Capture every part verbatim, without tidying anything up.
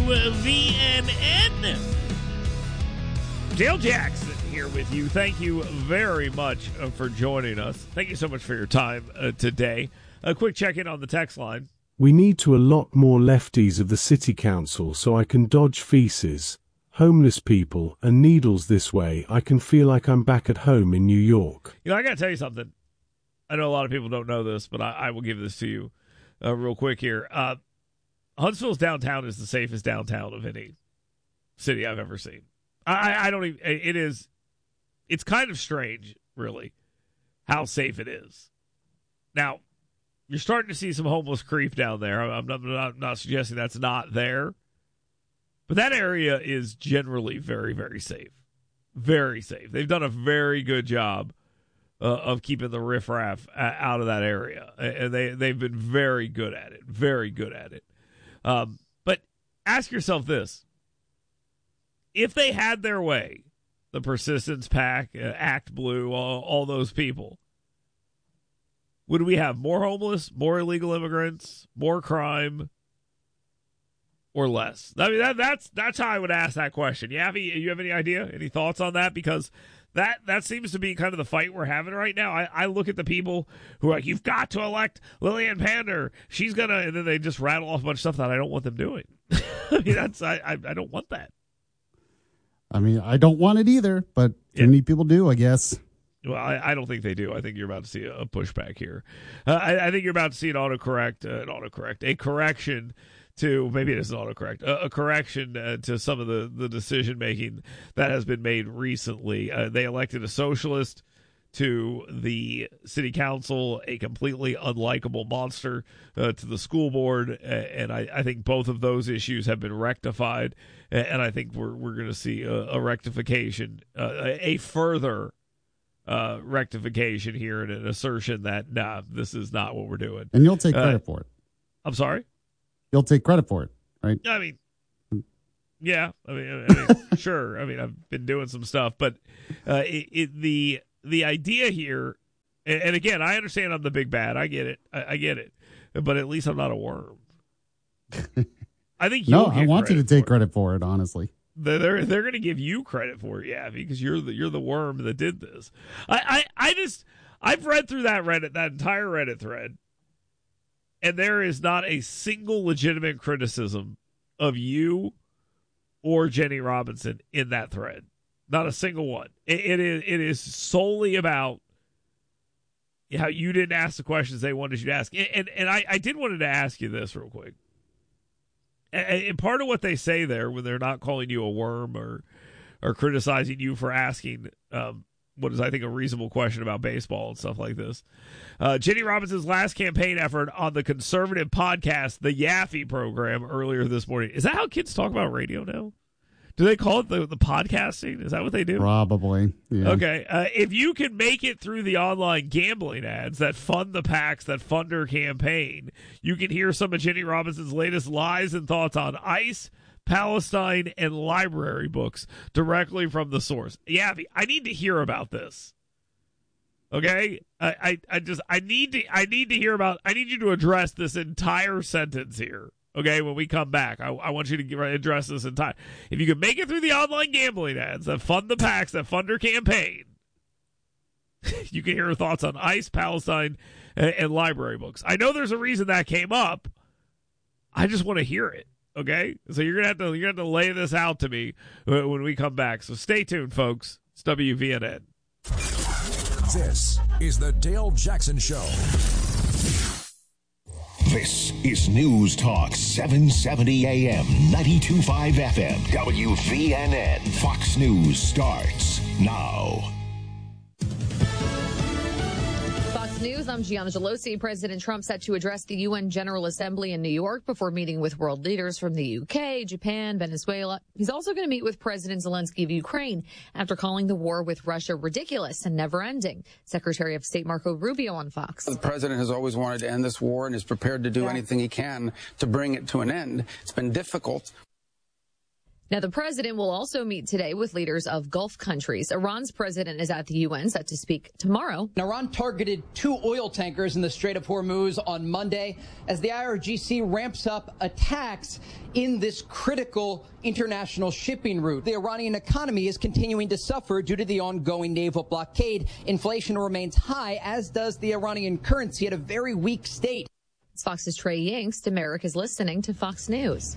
V N N. Dale Jackson here with you. Thank you very much for joining us. Thank you so much for your time uh, today. A quick check-in on the text line. We need to allot more lefties of the city council so I can dodge feces, homeless people, and needles. This way I can feel like I'm back at home in New York. You know, I got to tell you something. I know a lot of people don't know this, but I, I will give this to you uh, real quick here. Uh, Huntsville's downtown is the safest downtown of any city I've ever seen. I, I don't even, it is, it's kind of strange, really, how safe it is. Now, you're starting to see some homeless creep down there. I'm not, not, not suggesting that's not there, but that area is generally very, very safe. Very safe. They've done a very good job Uh, of keeping the riffraff uh, out of that area. And they, they've been very good at it. Very good at it. Um, but ask yourself this. If they had their way, the Persistence Pack, uh, Act Blue, all, all those people, would we have more homeless, more illegal immigrants, more crime, or less? I mean, that, that's that's how I would ask that question. Yaffy, you have any idea, any thoughts on that? Because That that seems to be kind of the fight we're having right now. I, I look at the people who are like, you've got to elect Lillian Pander. She's going to, and then they just rattle off a bunch of stuff that I don't want them doing. I mean, that's, I, I, I don't want that. I mean, I don't want it either, but too many people do, I guess. Well, I, I don't think they do. I think you're about to see a, a pushback here. Uh, I, I think you're about to see an autocorrect, uh, an autocorrect, a correction to, maybe it isn't autocorrect, a, a correction uh, to some of the, the decision-making that has been made recently. Uh, they elected a socialist to the city council, a completely unlikable monster uh, to the school board, uh, and I, I think both of those issues have been rectified, and I think we're we're going to see a, a rectification, uh, a further uh, rectification here, and an assertion that, nah, this is not what we're doing. And you'll take credit uh, for it. I'm sorry? You'll take credit for it, right? I mean, yeah. I mean, I mean sure. I mean, I've been doing some stuff, but uh, it, it, the the idea here, and, and again, I understand I'm the big bad. I get it. I, I get it. But at least I'm not a worm. I think you. No, I want you to take credit for it. Honestly, they're they're, they're going to give you credit for it, yeah, because you're the you're the worm that did this. I, I I just I've read through that Reddit that entire Reddit thread. And there is not a single legitimate criticism of you or Jenny Robinson in that thread. Not a single one. It, it is it is solely about how you didn't ask the questions they wanted you to ask. And and, and I, I did wanted to ask you this real quick. And, and part of what they say there when they're not calling you a worm or or criticizing you for asking um, what is, I think, a reasonable question about baseball and stuff like this. Uh, Jenny Robinson's last campaign effort on the conservative podcast, the Yaffee program, earlier this morning. Is that how kids talk about radio now? Do they call it the, the podcasting? Is that what they do? Probably. Yeah. Okay. Uh, if you can make it through the online gambling ads that fund the PACs that fund her campaign, you can hear some of Jenny Robinson's latest lies and thoughts on ICE, Palestine, and library books directly from the source. Yeah, I need to hear about this. Okay, I, I, I just I need to I need to hear about. I need you to address this entire sentence here. Okay, when we come back, I, I want you to get, address this entire. If you can make it through the online gambling ads that fund the PACs that fund her campaign, you can hear her thoughts on ICE, Palestine, and, and library books. I know there's a reason that came up. I just want to hear it. Okay, so you're gonna have to you're gonna have to lay this out to me when we come back. So stay tuned, folks. It's W V N N. This is the Dale Jackson Show. This is News Talk seven seventy A M, ninety-two point five F M, W V N N. Fox News starts now. News. I'm Gianna Gelosi. President Trump set to address the U N General Assembly in New York before meeting with world leaders from the U K, Japan, Venezuela. He's also going to meet with President Zelensky of Ukraine after calling the war with Russia ridiculous and never ending. Secretary of State Marco Rubio on Fox. The president has always wanted to end this war and is prepared to do yeah. anything he can to bring it to an end. It's been difficult. Now, the president will also meet today with leaders of Gulf countries. Iran's president is at the U N, set to speak tomorrow. Iran targeted two oil tankers in the Strait of Hormuz on Monday as the I R G C ramps up attacks in this critical international shipping route. The Iranian economy is continuing to suffer due to the ongoing naval blockade. Inflation remains high, as does the Iranian currency at a very weak state. It's Fox's Trey Yingst. America's listening to Fox News.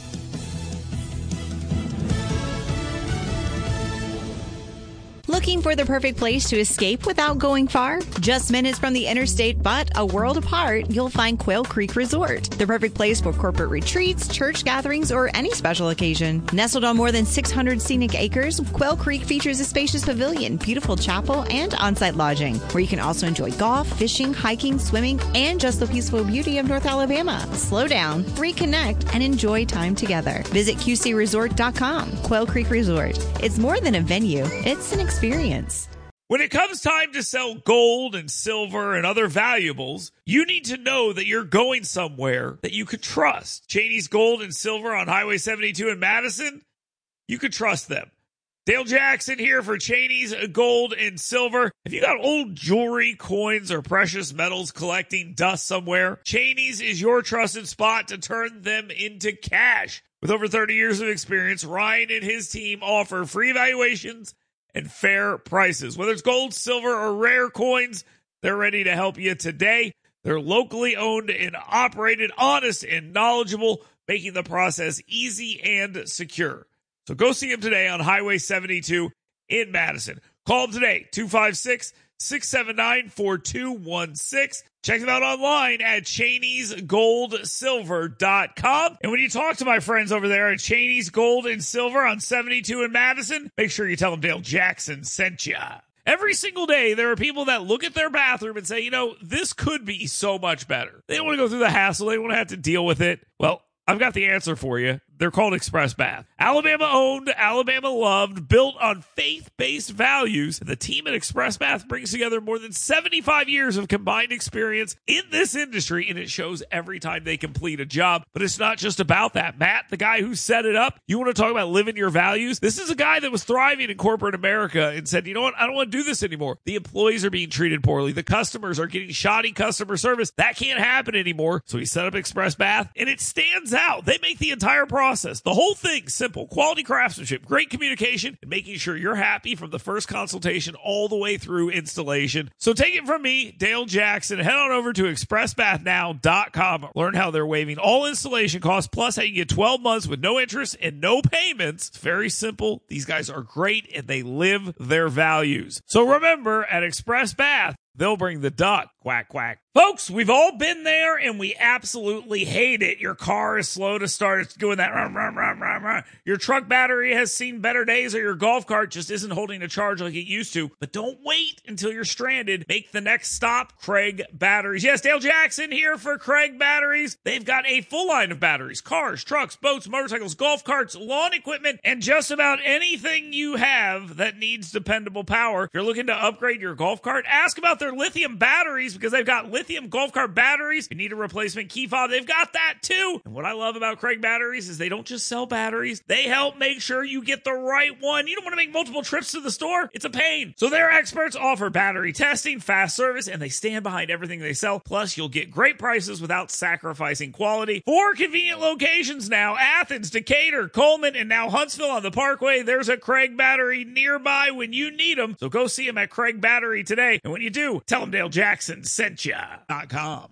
Looking for the perfect place to escape without going far? Just minutes from the interstate, but a world apart, you'll find Quail Creek Resort. The perfect place for corporate retreats, church gatherings, or any special occasion. Nestled on more than six hundred scenic acres, Quail Creek features a spacious pavilion, beautiful chapel, and on-site lodging, where you can also enjoy golf, fishing, hiking, swimming, and just the peaceful beauty of North Alabama. Slow down, reconnect, and enjoy time together. Visit Q C resort dot com. Quail Creek Resort. It's more than a venue. It's an experience. Experience. When it comes time to sell gold and silver and other valuables, you need to know that you're going somewhere that you could trust. Cheney's Gold and Silver on Highway seventy-two in Madison, you could trust them. Dale Jackson here for Cheney's Gold and Silver. If you got old jewelry, coins, or precious metals collecting dust somewhere, Cheney's is your trusted spot to turn them into cash. With over thirty years of experience, Ryan and his team offer free evaluations and fair prices. Whether it's gold, silver, or rare coins, they're ready to help you today. They're locally owned and operated, honest and knowledgeable, making the process easy and secure. So go see them today on Highway seventy-two in Madison. Call them today, two five six, six seven nine, four two one six. Check them out online at Cheneys Gold Silver dot com. And when you talk to my friends over there at Cheney's Gold and Silver on seventy-two in Madison, make sure you tell them Dale Jackson sent you. Every single day, there are people that look at their bathroom and say, you know, this could be so much better. They don't want to go through the hassle. They don't want to have to deal with it. Well, I've got the answer for you. They're called Express Bath. Alabama owned, Alabama loved, built on faith-based values. The team at Express Bath brings together more than seventy-five years of combined experience in this industry, and it shows every time they complete a job. But it's not just about that. Matt, the guy who set it up, you want to talk about living your values? This is a guy that was thriving in corporate America and said, you know what? I don't want to do this anymore. The employees are being treated poorly. The customers are getting shoddy customer service. That can't happen anymore. So he set up Express Bath, and it stands out. They make the entire process, the whole thing, simple. Quality craftsmanship, great communication, and making sure you're happy from the first consultation all the way through installation. So take it from me, Dale Jackson. Head on over to express bath now dot com. Learn how they're waiving all installation costs, plus how you get twelve months with no interest and no payments. It's very simple. These guys are great, and they live their values. So remember, at Express Bath, they'll bring the duck. Quack, quack. Folks, we've all been there, and we absolutely hate it. Your car is slow to start. It's doing that. Rah, rah, rah, rah, rah. Your truck battery has seen better days, or your golf cart just isn't holding a charge like it used to. But don't wait until you're stranded. Make the next stop, Craig Batteries. Yes, Dale Jackson here for Craig Batteries. They've got a full line of batteries. Cars, trucks, boats, motorcycles, golf carts, lawn equipment, and just about anything you have that needs dependable power. If you're looking to upgrade your golf cart, ask about their lithium batteries, because they've got lithium golf cart batteries. If you need a replacement key fob, they've got that too. And what I love about Craig Batteries is they don't just sell batteries. They help make sure you get the right one. You don't want to make multiple trips to the store. It's a pain. So their experts offer battery testing, fast service, and they stand behind everything they sell. Plus, you'll get great prices without sacrificing quality. Four convenient locations now: Athens, Decatur, Coleman, and now Huntsville on the Parkway. There's a Craig Battery nearby when you need them. So go see them at Craig Battery today. And when you do, tell them Dale Jackson sent ya dot com.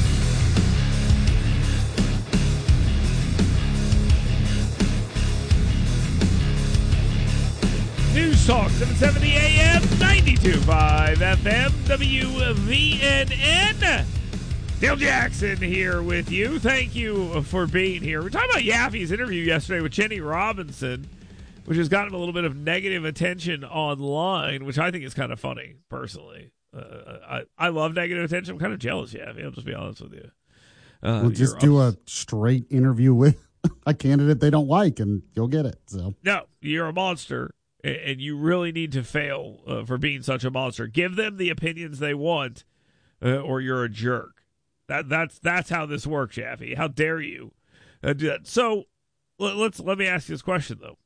News Talk seven seventy A M, ninety-two point five F M, W V N N. Dale Jackson here with you. Thank you for being here. We're talking about Yaffe's interview yesterday with Jenny Robinson, which has gotten a little bit of negative attention online, which I think is kind of funny, personally. Uh, I, I love negative attention. I'm kind of jealous, Yaffee. I'll just be honest with you. Uh, we'll just do a straight interview with a candidate they don't like, and you'll get it. So no, you're a monster, and you really need to fail uh, for being such a monster. Give them the opinions they want, uh, or you're a jerk. That that's that's how this works, Yaffee. How dare you uh, do that? So let, let's let me ask you this question though.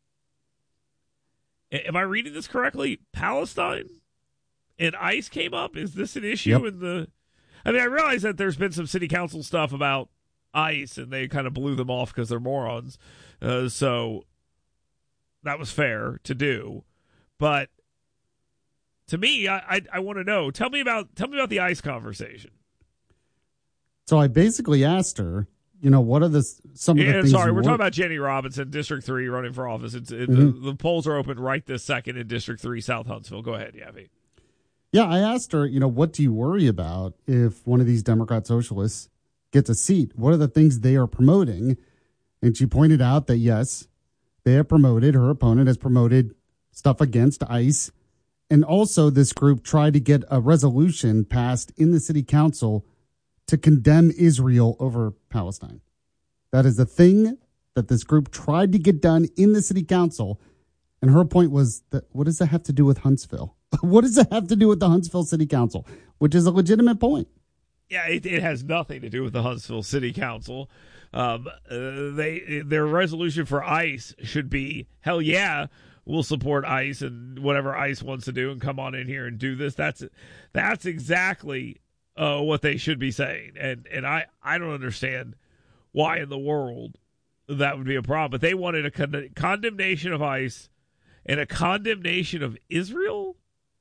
Am I reading this correctly? Palestine and ICE came up. Is this an issue Yep. in the? I mean, I realize that there's been some city council stuff about ICE, and they kind of blew them off because they're morons. Uh, so that was fair to do, but to me, I I, I want to know. Tell me about tell me about the ICE conversation. So I basically asked her, you know, what are the some of the Yeah, things? sorry, you we're work- talking about Jenny Robinson, District Three, running for office. It's it, Mm-hmm. the, the polls are open right this second in District Three, South Huntsville. Go ahead, Yavi. Yeah, I asked her, you know, what do you worry about if one of these Democrat socialists gets a seat? What are the things they are promoting? And she pointed out that, yes, they have promoted, her opponent has promoted stuff against ICE. And also this group tried to get a resolution passed in the city council to condemn Israel over Palestine. That is the thing that this group tried to get done in the city council. And her point was that, what does that have to do with Huntsville? What does that have to do with the Huntsville City Council? Which is a legitimate point. Yeah, it, it has nothing to do with the Huntsville City Council. Um, uh, they their resolution for ICE should be, hell yeah, we'll support ICE and whatever ICE wants to do and come on in here and do this. That's that's exactly uh, what they should be saying. And and I, I don't understand why in the world that would be a problem. But they wanted a con- condemnation of ICE and a condemnation of Israel?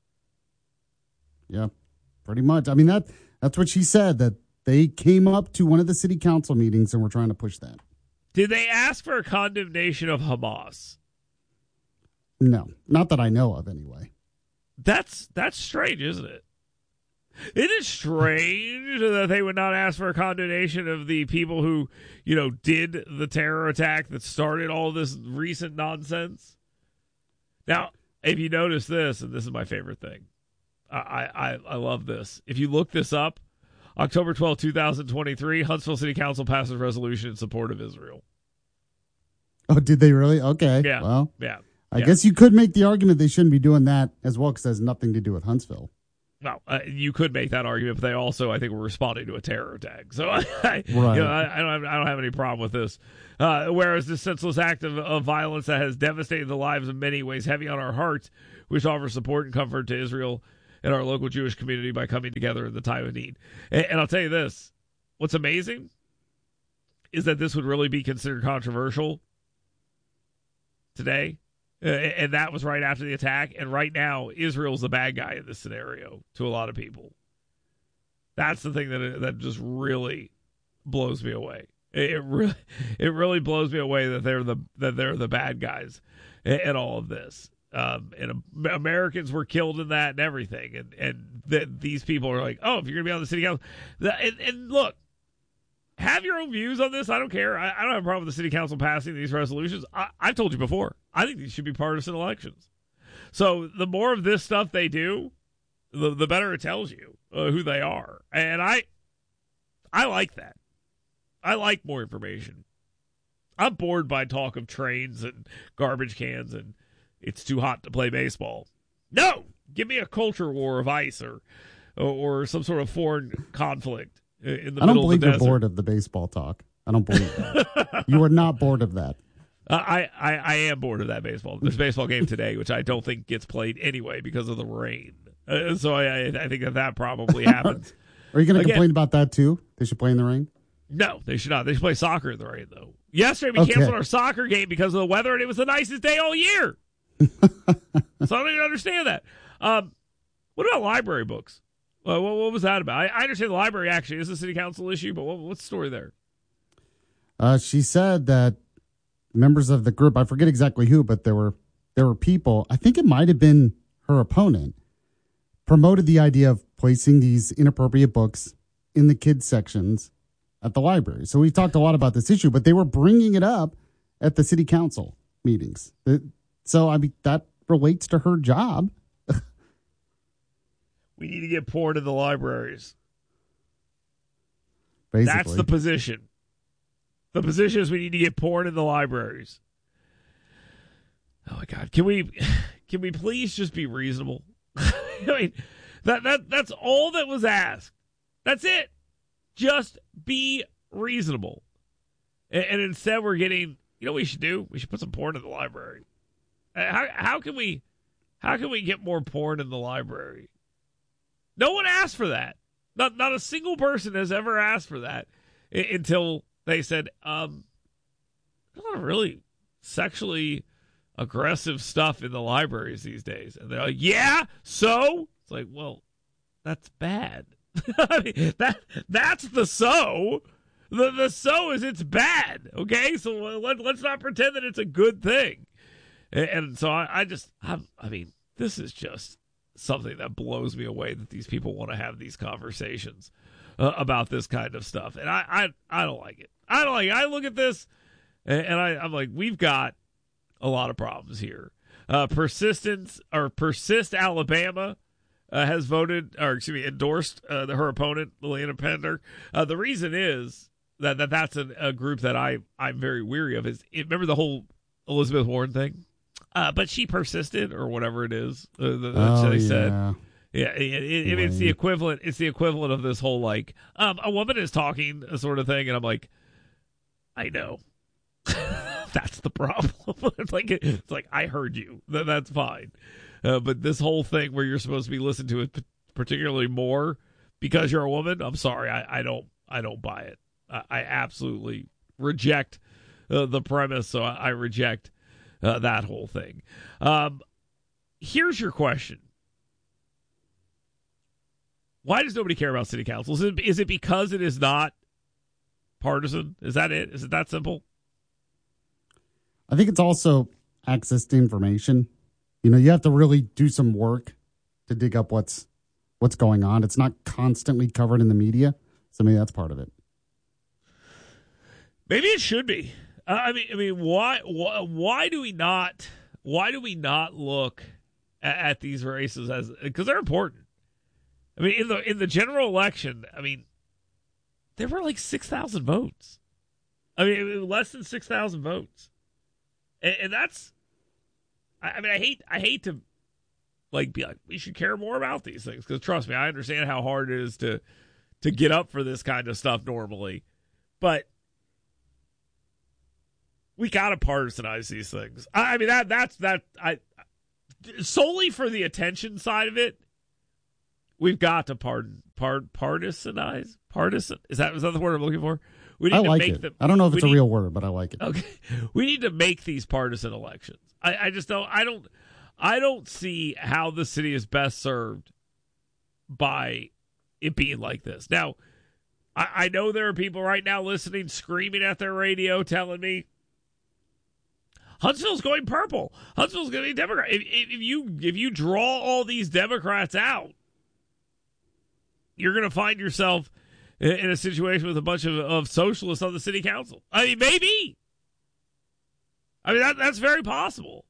Yeah, pretty much. I mean, that that's what she said, that they came up to one of the city council meetings and were trying to push that. Did they ask for a condemnation of Hamas? No, not that I know of anyway. That's that's strange, isn't it? Isn't it strange that they would not ask for a condemnation of the people who, you know, did the terror attack that started all this recent nonsense? Now, if you notice this, and this is my favorite thing, I I, I love this. If you look this up, October twelfth, twenty twenty-three, Huntsville City Council passes resolution in support of Israel. Oh, did they really? Okay. Yeah. Well, Yeah. I yeah. guess you could make the argument they shouldn't be doing that as well because it has nothing to do with Huntsville. No, uh, you could make that argument, but they also, I think, were responding to a terror attack. So, I, Right. you know, I, I don't, have, I don't have any problem with this. Uh, whereas this senseless act of, of violence that has devastated the lives of many, weighs heavy on our hearts, we should offer support and comfort to Israel and our local Jewish community by coming together in the time of need. And, and I'll tell you this: what's amazing is that this would really be considered controversial today. Uh, and that was right after the attack. And right now, Israel's the bad guy in this scenario to a lot of people. That's the thing that that just really blows me away. It, it really, it really blows me away that they're the that they're the bad guys in, in all of this. Um, and um, Americans were killed in that and everything. And and th- these people are like, oh, if you're gonna be on the city council, and, and look. Have your own views on this. I don't care. I, I don't have a problem with the city council passing these resolutions. I, I've told you before. I think these should be partisan elections. So the more of this stuff they do, the, the better it tells you uh, who they are. And I, I like that. I like more information. I'm bored by talk of trains and garbage cans and it's too hot to play baseball. No, give me a culture war of ICE or, or, or some sort of foreign conflict. In the I don't middle believe of the you're desert. bored of the baseball talk. I don't believe that. You are not bored of that. Uh, I, I, I am bored of that baseball. There's a baseball game today, which I don't think gets played anyway because of the rain. Uh, so I, I think that that probably happens. Are you going to Again- complain about that too? They should play in the rain? No, they should not. They should play soccer in the rain, though. Yesterday, we Okay. canceled our soccer game because of the weather, and it was the nicest day all year. So I don't even understand that. Um, what about library books? Well, what, what was that about? I, I understand the library actually is a city council issue, but what, what's the story there? Uh, she said that members of the group, I forget exactly who, but there were there were people, I think it might have been her opponent, promoted the idea of placing these inappropriate books in the kids sections at the library. So we talked a lot about this issue, but they were bringing it up at the city council meetings. The- So, I mean, that relates to her job. We need to get porn in the libraries. Basically. That's the position. The position is we need to get porn in the libraries. Oh my God! Can we, can we please just be reasonable? I mean, that that that's all that was asked. That's it. Just be reasonable. And, and instead, we're getting You know what we should do? We should put some porn in the library. How how can we how can we get more porn in the library? No one asked for that. Not not a single person has ever asked for that I- until they said, um, a lot of really sexually aggressive stuff in the libraries these days. And they're like, yeah, so? It's like, well, that's bad. I mean, that that's the so. The the so is it's bad, okay? So let, let's not pretend that it's a good thing. And, and so I, I just, I'm, I mean, this is just something that blows me away that these people want to have these conversations uh, about this kind of stuff. And I, I, I don't like it. I don't like it. I look at this and, and I, I'm like, we've got a lot of problems here. Uh, persistence or persist Alabama uh, has voted, or excuse me, endorsed uh, the, her opponent, Liliana Pender. Uh, the reason is that, that that's a, a group that I, I'm very weary of. Is it, remember the whole Elizabeth Warren thing? Uh, but she persisted, or whatever it is uh, that oh, they yeah. said. Yeah, it, it, it, it's the equivalent. It's the equivalent of this whole like um, a woman is talking sort of thing, and I'm like, I know, that's the problem. it's like it's like I heard you. That, that's fine, uh, but this whole thing where you're supposed to be listened to it particularly more because you're a woman. I'm sorry, I, I don't I don't buy it. I, I absolutely reject uh, the premise. So I, I reject. Uh, that whole thing. Um, here's your question. Why does nobody care about city council? Is it, is it because it is not partisan? Is that it? Is it that simple? I think it's also access to information. You know, you have to really do some work to dig up what's what's going on. It's not constantly covered in the media. So maybe that's part of it. Maybe it should be. Uh, I mean, I mean, why, why, why do we not, why do we not look at, at these races as, because they're important. I mean, in the in the general election, I mean, there were like six thousand votes. I mean, it was less than six thousand votes, and, and that's, I, I mean, I hate, I hate to, like, be like, we should care more about these things because trust me, I understand how hard it is to, to get up for this kind of stuff normally, but. We gotta partisanize these things. I mean that that's that I solely for the attention side of it. We've got to pardon part partisanize partisan. Is that is that the word I'm looking for? We need I like to make it. them, I don't know if it's need, a real word, but I like it. Okay, we need to make these partisan elections. I, I just don't. I don't. I don't see how the city is best served by it being like this. Now, I, I know there are people right now listening, screaming at their radio, telling me. Huntsville's going purple. Huntsville's going to be Democrat. If, if you if you draw all these Democrats out, you're going to find yourself in, in a situation with a bunch of, of socialists on the city council. I mean, maybe. I mean, that that's very possible.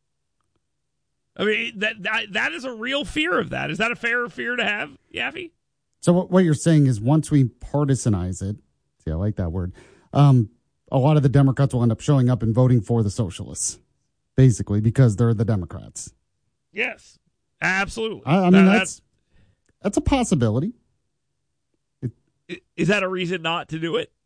I mean, that, that that is a real fear of that. Is that a fair fear to have, Yaffe? So what, what you're saying is once we partisanize it, see, I like that word, um, a lot of the Democrats will end up showing up and voting for the socialists, basically, because they're the Democrats. Yes, absolutely. I, I mean, that, that's that's a possibility. It, is that a reason not to do it?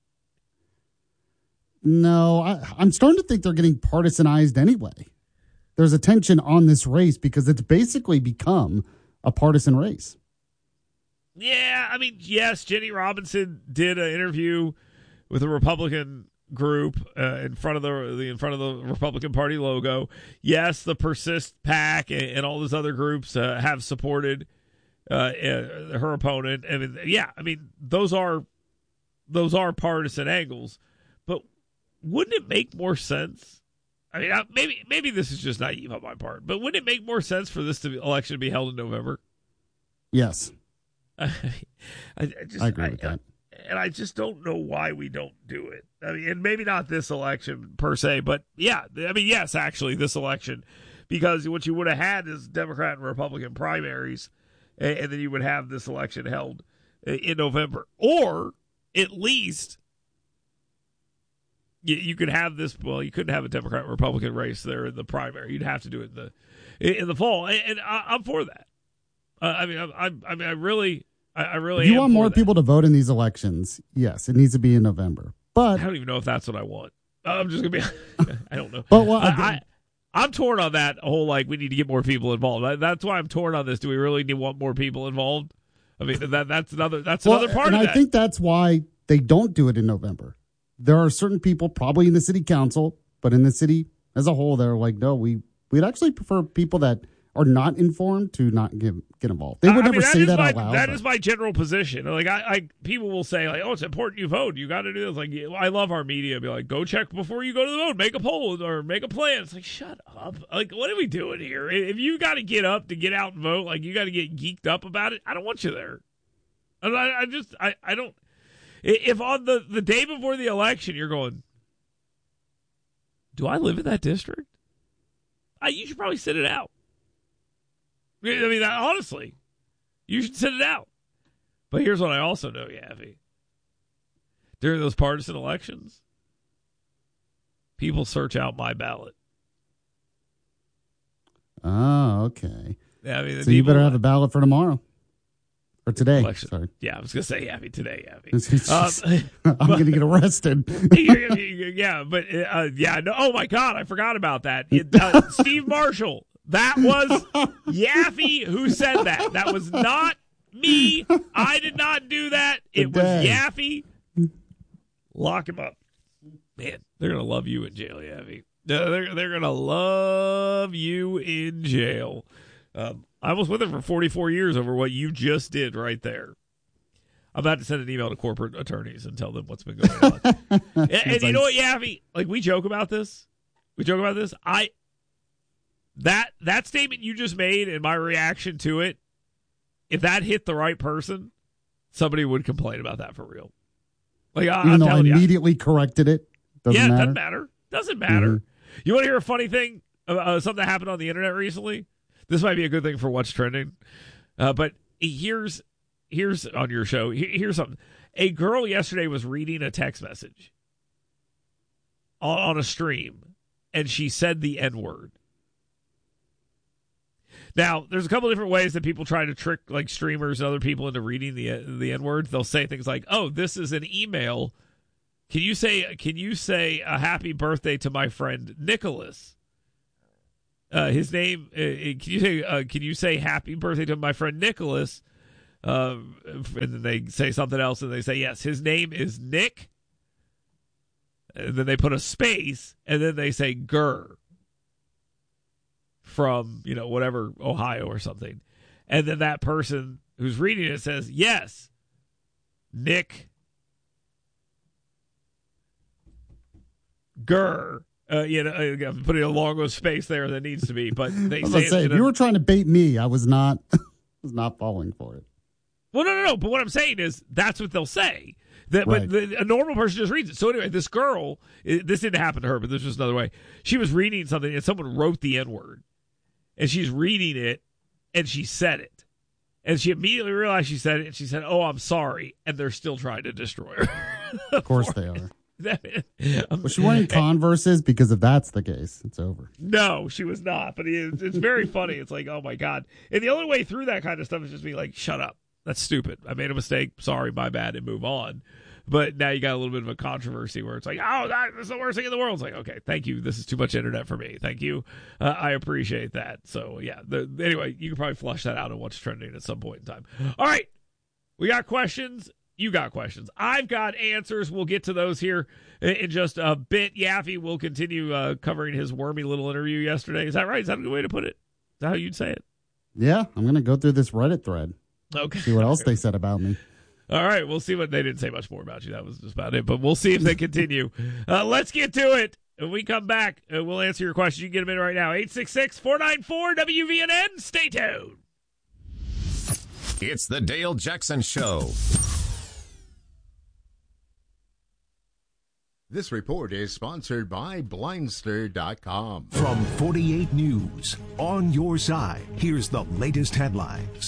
No, I, I'm starting to think they're getting partisanized anyway. There's a tension on this race because it's basically become a partisan race. Yeah, I mean, yes, Jenny Robinson did an interview with a Republican group uh, in front of the, the in front of the Republican Party logo. Yes, the Persist PAC and, and all those other groups uh, have supported uh, uh, her opponent. I mean, yeah, I mean those are those are partisan angles, but wouldn't it make more sense? I mean, maybe maybe this is just naive on my part, but wouldn't it make more sense for this to be, election to be held in November? Yes, I, I, just, I agree I, with that. And I just don't know why we don't do it. I mean, and maybe not this election per se, but yeah, I mean, yes, actually, this election, because what you would have had is Democrat and Republican primaries, and, and then you would have this election held in November, or at least you, you could have this. Well, you couldn't have a Democrat and Republican race there in the primary. You'd have to do it in the in the fall, and, and I, I'm for that. Uh, I mean, I, I mean, I really. I really if you am want more that. people to vote in these elections, yes, it needs to be in November. But I don't even know if that's what I want. I'm just going to be, I don't know. But well, I, I, I'm torn on that whole, like, we need to get more people involved. That's why I'm torn on this. Do we really need want more people involved? I mean, that that's another that's well, another part and of I that. think that's why they don't do it in November. There are certain people, probably in the city council, but in the city as a whole, they're like, no, we, we'd actually prefer people that are not informed to not get, get involved. They would I never mean, that say is that my, out loud. That but. is my general position. Like, I, I, people will say, like, oh, it's important you vote. You got to do this. Like, I love our media. Be like, go check before you go to the vote. Make a poll or make a plan. It's like, shut up. Like, what are we doing here? If you got to get up to get out and vote, like, you got to get geeked up about it, I don't want you there. And I, I just, I, I don't. If on the, the day before the election, you're going, do I live in that district? I, you should probably sit it out. I mean, that, honestly, you should sit it out. But here's what I also know, Yaffee. During those partisan elections, people search out my ballot. Oh, okay. Yeah, I mean, so you better have a ballot for tomorrow. Or today. Election. Sorry. Yeah, I was going to say Yaffee today, Yaffee. um, I'm going to get arrested. Yeah, but, uh, yeah, no, oh my God, I forgot about that. It, uh, Steve Marshall. That was Yaffee who said that. That was not me. I did not do that. It was Yaffee. Lock him up. Man, they're going to love you in jail, Yaffee. They're, they're going to love you in jail. Um, I was with him for forty-four years over what you just did right there. I'm about to send an email to corporate attorneys and tell them what's been going on. and and you know what, Yaffee? Like, we joke about this. We joke about this. I... That that statement you just made and my reaction to it, if that hit the right person, somebody would complain about that for real. Like, I, Even I'm though I telling immediately you, corrected it. Doesn't yeah, it matter. doesn't matter. Doesn't matter. Mm-hmm. You want to hear a funny thing? Uh, uh, something that happened on the internet recently? This might be a good thing for what's trending. Uh, but here's here's on your show. Here's something. A girl yesterday was reading a text message on, on a stream, and she said the N-word. Now, there's a couple different ways that people try to trick like streamers and other people into reading the the N-word. They'll say things like, "Oh, this is an email. Can you say can you say a happy birthday to my friend Nicholas? Uh, his name. Uh, can you say uh, can you say happy birthday to my friend Nicholas?" Uh, and then they say something else, and they say, "Yes, his name is Nick." And then they put a space, and then they say "Gur." From, you know, whatever, Ohio or something. And then that person who's reading it says, yes, Nick Gurr. Uh, you know, I'm putting a longer space there than needs to be, but they I was say, say, it if a, you were trying to bait me, I was not was not falling for it. Well, no, no, no. But what I'm saying is that's what they'll say. That, Right. But the, a normal person just reads it. So anyway, this girl, it, this didn't happen to her, but this was another way. She was reading something, and someone wrote the N-word. And she's reading it, and she said it. And she immediately realized she said it, and she said, oh, I'm sorry. And they're still trying to destroy her. Of course they are. um, Was she wearing Converses? Because if that's the case, it's over. No, she was not. But it's, it's very funny. It's like, oh, my God. And the only way through that kind of stuff is just be like, shut up. That's stupid. I made a mistake. Sorry, my bad, and move on. But now you got a little bit of a controversy where it's like, oh, that's the worst thing in the world. It's like, okay, thank you. This is too much internet for me. Thank you. Uh, I appreciate that. So, yeah. The, anyway, you can probably flush that out on what's trending at some point in time. All right. We got questions. You got questions. I've got answers. We'll get to those here in just a bit. Yaffee will continue uh, covering his wormy little interview yesterday. Is that right? Is that a good way to put it? Is that how you'd say it? Yeah, I'm going to go through this Reddit thread. Okay. See what else they said about me. All right, we'll see what they didn't say much more about you. That was just about it, but we'll see if they continue. uh, let's get to it. When we come back, uh, we'll answer your questions. You can get them in right now. eight six six, four nine four, W V N N. Stay tuned. It's the Dale Jackson Show. This report is sponsored by Blindster dot com. From forty-eight News, on your side, here's the latest headlines.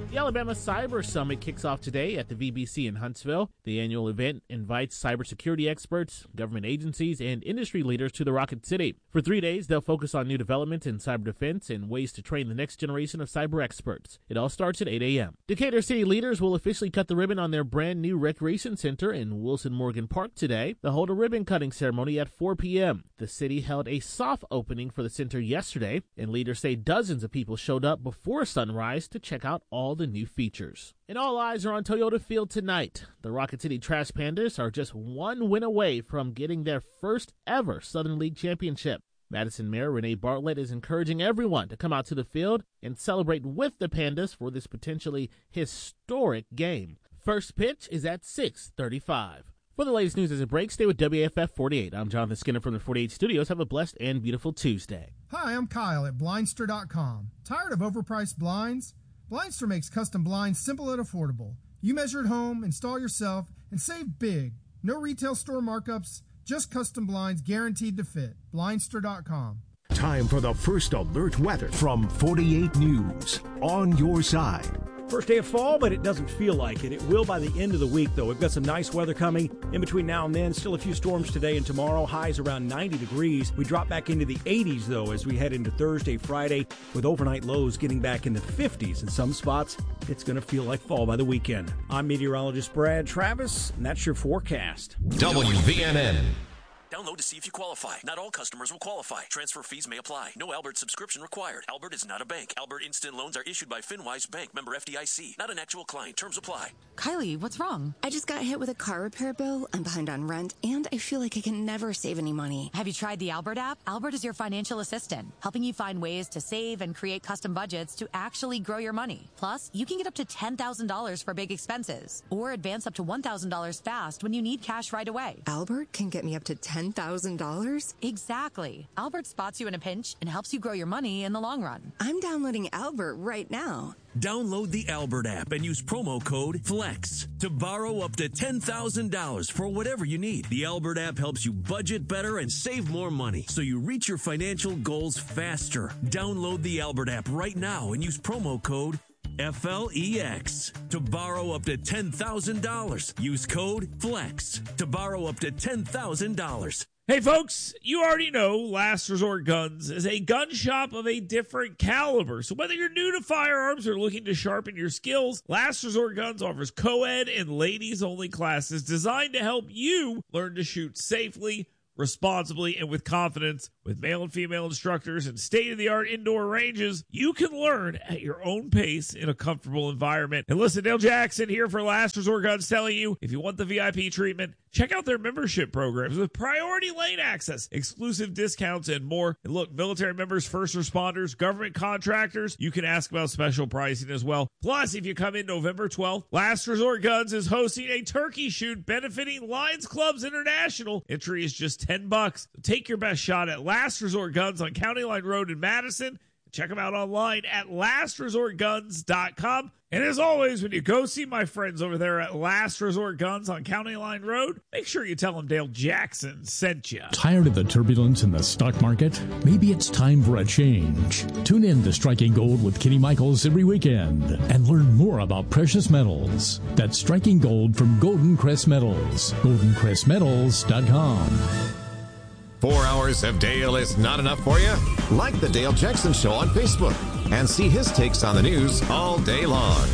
The Alabama Cyber Summit kicks off today at the V B C in Huntsville. The annual event invites cybersecurity experts, government agencies, and industry leaders to the Rocket City. For three days, they'll focus on new developments in cyber defense and ways to train the next generation of cyber experts. It all starts at eight a.m. Decatur City leaders will officially cut the ribbon on their brand new recreation center in Wilson Morgan Park today. They'll hold a ribbon cutting ceremony at four p.m. The city held a soft opening for the center yesterday, and leaders say dozens of people showed up before sunrise to check out all the new features. And all eyes are on Toyota Field tonight. The Rocket City Trash Pandas are just one win away from getting their first ever Southern League championship. Madison Mayor Renee Bartlett is encouraging everyone to come out to the field and celebrate with the Pandas for this potentially historic game. First pitch is at six thirty-five. For the latest news as it breaks, stay with W A F F forty-eight. I'm Jonathan Skinner from the forty-eight Studios. Have a blessed and beautiful Tuesday. Hi, I'm Kyle at Blindster dot com. Tired of overpriced blinds? Blindster makes custom blinds simple and affordable. You measure at home, install yourself, and save big. No retail store markups, just custom blinds guaranteed to fit. Blindster dot com. Time for the first alert weather from forty-eight News. On your side. First day of fall, but it doesn't feel like it. It will by the end of the week, though. We've got some nice weather coming in between now and then. Still a few storms today and tomorrow. Highs around ninety degrees. We drop back into the eighties, though, as we head into Thursday, Friday, with overnight lows getting back in the fifties. In some spots, it's going to feel like fall by the weekend. I'm meteorologist Brad Travis, and that's your forecast. W V N N. Download to see if you qualify. Not all customers will qualify. Transfer fees may apply. No Albert subscription required. Albert is not a bank. Albert Instant Loans are issued by FinWise Bank, member F D I C. Not an actual client. Terms apply. Kylie, what's wrong? I just got hit with a car repair bill. I'm behind on rent, and I feel like I can never save any money. Have you tried the Albert app? Albert is your financial assistant, helping you find ways to save and create custom budgets to actually grow your money. Plus, you can get up to ten thousand dollars for big expenses, or advance up to one thousand dollars fast when you need cash right away. Albert can get me up to ten thousand dollars? Exactly. Albert spots you in a pinch and helps you grow your money in the long run. I'm downloading Albert right now. Download the Albert app and use promo code FLEX to borrow up to ten thousand dollars for whatever you need. The Albert app helps you budget better and save more money so you reach your financial goals faster. Download the Albert app right now and use promo code F L E X to borrow up to ten thousand dollars. Use code FLEX to borrow up to ten thousand dollars. Hey, folks, you already know Last Resort Guns is a gun shop of a different caliber. So whether you're new to firearms or looking to sharpen your skills, Last Resort Guns offers co-ed and ladies-only classes designed to help you learn to shoot safely, responsibly, and with confidence. With male and female instructors and state-of-the-art indoor ranges, you can learn at your own pace in a comfortable environment. And listen, Dale Jackson here for Last Resort Guns telling you, if you want the V I P treatment, check out their membership programs with priority lane access, exclusive discounts, and more. And look, military members, first responders, government contractors, you can ask about special pricing as well. Plus, if you come in November twelfth, Last Resort Guns is hosting a turkey shoot benefiting Lions Clubs International. Entry is just ten bucks. So take your best shot at Last Resort Guns on County Line Road in Madison. Check them out online at last resort guns dot com. And as always, when you go see my friends over there at Last Resort Guns on County Line Road, make sure you tell them Dale Jackson sent you. Tired of the turbulence in the stock market? Maybe it's time for a change. Tune in to Striking Gold with Kenny Michaels every weekend and learn more about precious metals. That's Striking Gold from Golden Crest Metals. golden crest metals dot com. Four hours of Dale is not enough for you? Like the Dale Jackson Show on Facebook and see his takes on the news all day long.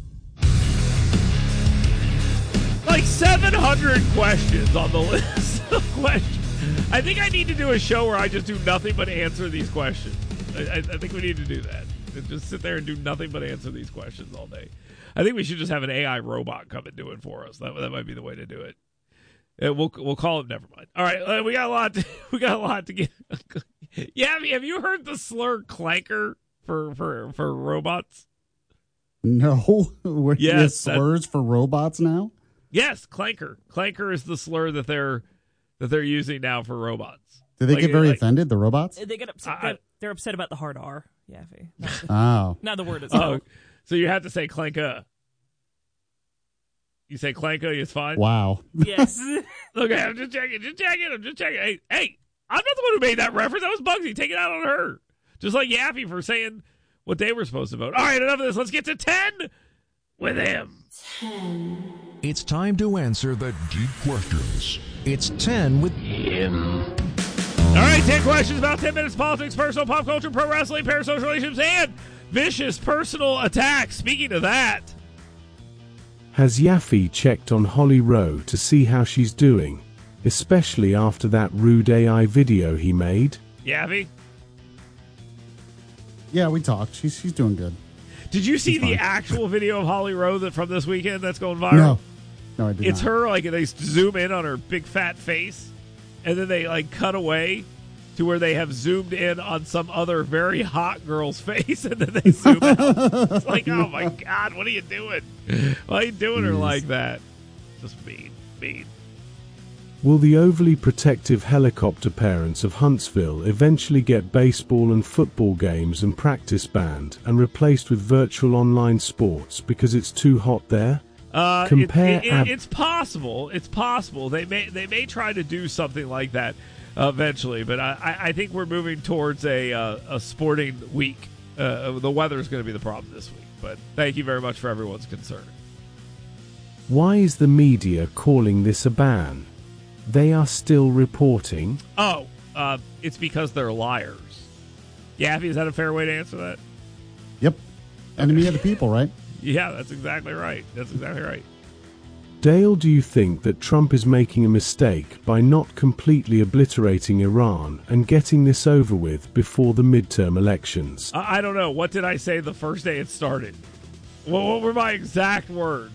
Like seven hundred questions on the list of questions. I think I need to do a show where I just do nothing but answer these questions. I, I, I think we need to do that. Just sit there and do nothing but answer these questions all day. I think we should just have an A I robot come and do it for us. That, that might be the way to do it. Uh, we'll we'll call it. Never mind. All right, uh, we got a lot. To, we got a lot to get. Yeah, have you, have you heard the slur clanker for for for robots? No, we're yes, slurs for robots now. Yes, clanker. Clanker is the slur that they're that they're using now for robots. Do they like, get very like, offended? The robots? They get upset. I, they're, they're upset about the hard R. Yeah. Not the, oh, not the word itself. Oh, so you have to say clanker. You say Clanko, it's fine? Wow. Yes. Okay, I'm just checking. Just checking. I'm just checking. Hey, hey, I'm not the one who made that reference. That was Bugsy. Take it out on her. Just like Yappy for saying what they were supposed to vote. All right, enough of this. Let's get to ten with him. ten. It's time to answer the deep questions. It's ten with him. All right, ten questions about ten minutes, politics, personal, pop culture, pro wrestling, parasocial relationships, and vicious personal attacks. Speaking of that, has Yaffe checked on Holly Rowe to see how she's doing, especially after that rude A I video he made? Yaffe? Yeah, we talked. She's she's doing good. Did you see She's the fine. actual video of Holly Rowe that from this weekend that's going viral? No. No, I did It's not. her, like, they zoom in on her big fat face, and then they, like, cut away to where they have zoomed in on some other very hot girl's face, and then they zoom out. It's like, oh, my God, what are you doing? Why are you doing her Jeez. like that? Just mean, mean. Will the overly protective helicopter parents of Huntsville eventually get baseball and football games and practice banned and replaced with virtual online sports because it's too hot there? Uh, Compare it, it, ab- it, it's possible. It's possible. They may they may try to do something like that uh, eventually, but I, I, I think we're moving towards a uh, a sporting week. Uh, the weather is going to be the problem this week, but thank you very much for everyone's concern. Why is the media calling this a ban? They are still reporting. Oh, uh, it's because they're liars. Yaffe, is that a fair way to answer that? Yep. Enemy of the people, right? Yeah, that's exactly right. That's exactly right. Dale, do you think that Trump is making a mistake by not completely obliterating Iran and getting this over with before the midterm elections? I, I don't know. What did I say the first day it started? What, what were my exact words?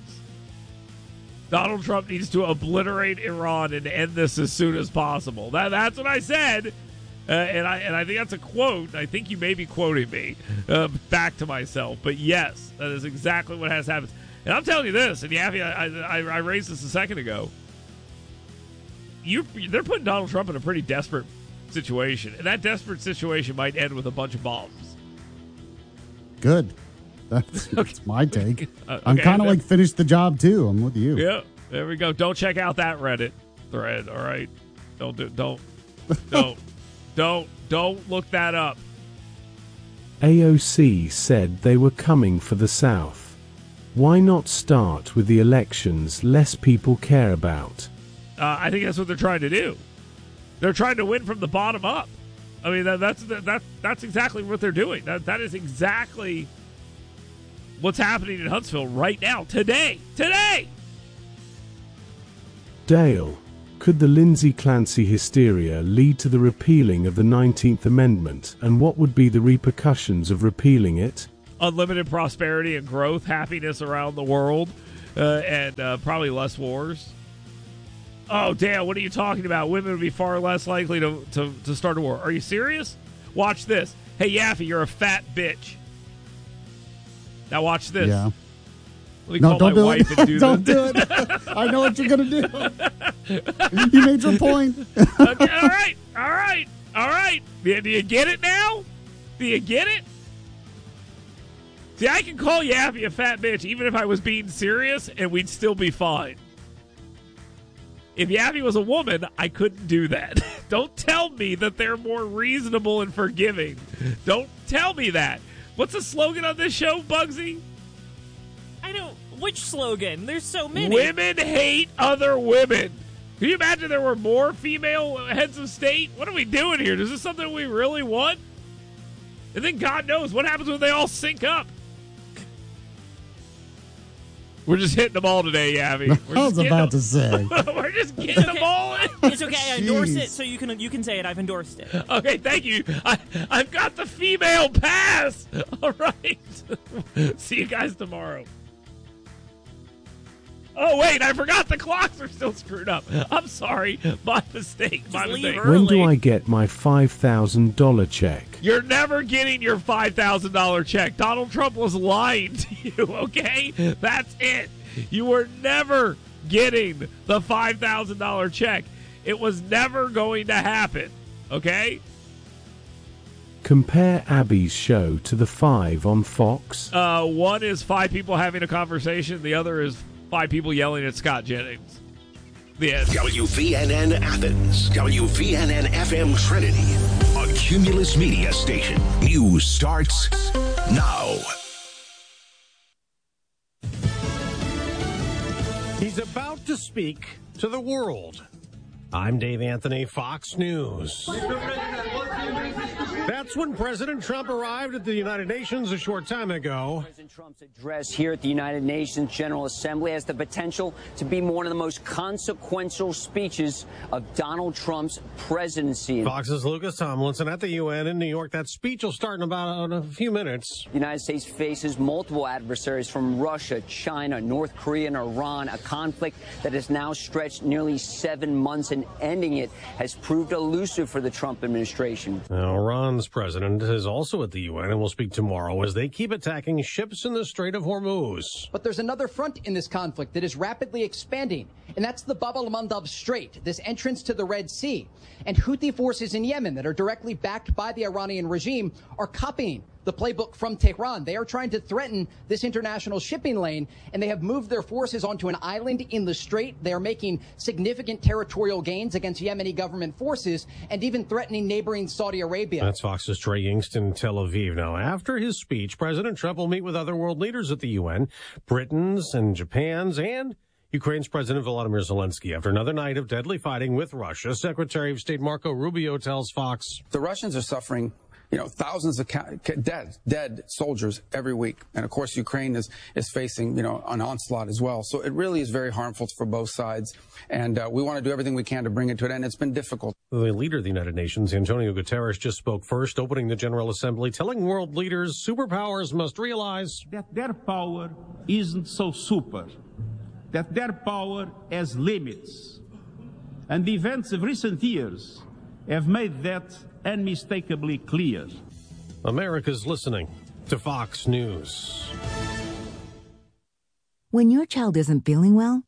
Donald Trump needs to obliterate Iran and end this as soon as possible. That, that's what I said, uh, and I and I think that's a quote. I think you may be quoting me uh, back to myself, but yes, that is exactly what has happened. And I'm telling you this, and Yaffe, I, I, I raised this a second ago. You, they're putting Donald Trump in a pretty desperate situation, and that desperate situation might end with a bunch of bombs. Good. That's, that's my take. Uh, I'm okay, kind of that- like finish the job too. I'm with you. Yeah, there we go. Don't check out that Reddit thread. All right, don't do, don't, don't, don't, don't look that up. A O C said they were coming for the South. Why not start with the elections less people care about? Uh, I think that's what they're trying to do. They're trying to win from the bottom up. I mean, that, that's that, that that's exactly what they're doing. That that is exactly what's happening in Huntsville right now, today, today. Dale, could the Lindsay Clancy hysteria lead to the repealing of the nineteenth Amendment, and what would be the repercussions of repealing it? Unlimited prosperity and growth, happiness around the world, uh, and uh, probably less wars. Oh, damn, what are you talking about? Women would be far less likely to, to, to start a war. Are you serious? Watch this. Hey, Yaffe, you're a fat bitch. Now watch this. Yeah. Let me No, call don't my do wife it. and do Don't this. do it. I know what you're going to do. You made your point. Okay, all right, all right, all right. Do, do you get it now? Do you get it? See, I can call Yaffe a fat bitch even if I was being serious, and we'd still be fine. If Yaffe was a woman, I couldn't do that. Don't tell me that they're more reasonable and forgiving. Don't tell me that. What's the slogan on this show, Bugsy? I don't. Which slogan? There's so many. Women hate other women. Can you imagine there were more female heads of state? What are we doing here? Is this something we really want? And then God knows what happens when they all sync up. We're just hitting them all today, Yaffe. We're I was just about getting to say. them- We're just getting them all in. It's okay. I endorse Jeez. it, so you can you can say it. I've endorsed it. Okay, thank you. I, I've got the female pass. All right. See you guys tomorrow. Oh, wait, I forgot the clocks are still screwed up. I'm sorry. My mistake. My Just leave mistake. early. When do I get my five thousand dollars check? You're never getting your five thousand dollars check. Donald Trump was lying to you, okay? That's it. You were never getting the five thousand dollars check. It was never going to happen, okay? Compare Abby's show to The Five on Fox. Uh, one is five people having a conversation. The other is five people yelling at Scott Jennings. The end. W V N N Athens, W V N N F M Trinity, a Cumulus Media Station. News starts now. He's about to speak to the world. I'm Dave Anthony, Fox News. That's when President Trump arrived at the United Nations a short time ago. President Trump's address here at the United Nations General Assembly has the potential to be one of the most consequential speeches of Donald Trump's presidency. Fox's Lucas Tomlinson at the U N in New York. That speech will start in about in a few minutes. The United States faces multiple adversaries from Russia, China, North Korea, and Iran, a conflict that has now stretched nearly seven months, and ending it has proved elusive for the Trump administration. Now, Iran's president is also at the U N and will speak tomorrow as they keep attacking ships in the Strait of Hormuz. But there's another front in this conflict that is rapidly expanding, and that's the Bab al-Mandab Strait, this entrance to the Red Sea. And Houthi forces in Yemen that are directly backed by the Iranian regime are copying the playbook from Tehran. They are trying to threaten this international shipping lane, and they have moved their forces onto an island in the strait. They are making significant territorial gains against Yemeni government forces and even threatening neighboring Saudi Arabia. That's Fox's Trey Yingst in Tel Aviv. Now, after his speech, President Trump will meet with other world leaders at the U N, Britain's and Japan's, and Ukraine's President Volodymyr Zelensky. After another night of deadly fighting with Russia, Secretary of State Marco Rubio tells Fox, The Russians are suffering, you know, thousands of ca- ca- dead, dead soldiers every week. And of course, Ukraine is, is facing, you know, an onslaught as well. So it really is very harmful for both sides. And uh, we want to do everything we can to bring it to an end. It's been difficult. The leader of the United Nations, Antonio Guterres, just spoke first, opening the General Assembly, telling world leaders superpowers must realize that their power isn't so super, that their power has limits. And the events of recent years have made that unmistakably clear. America's listening to Fox News. When your child isn't feeling well,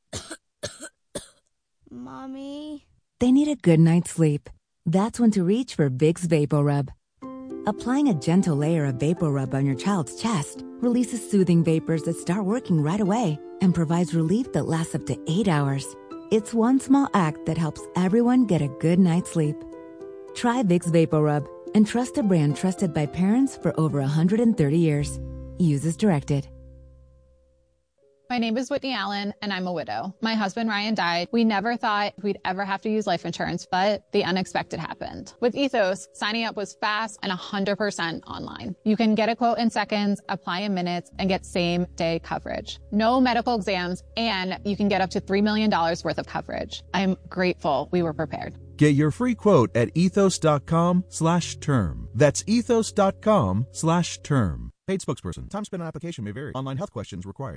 Mommy, they need a good night's sleep. That's when to reach for Vicks VapoRub. Applying a gentle layer of VapoRub on your child's chest releases soothing vapors that start working right away and provides relief that lasts up to eight hours. It's one small act that helps everyone get a good night's sleep. Try Vicks VapoRub and trust a brand trusted by parents for over one hundred thirty years. Use as directed. My name is Whitney Allen, and I'm a widow. My husband, Ryan, died. We never thought we'd ever have to use life insurance, but the unexpected happened. With Ethos, signing up was fast and one hundred percent online. You can get a quote in seconds, apply in minutes, and get same-day coverage. No medical exams, and you can get up to three million dollars worth of coverage. I'm grateful we were prepared. Get your free quote at ethos.com slash term. That's ethos.com slash term. Paid spokesperson. Time spent on application may vary. Online health questions required.